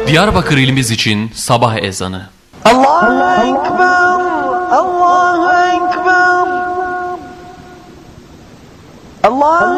Diyarbakır ilimiz için sabah ezanı. Allahu Ekber, Allahu Ekber, Allah.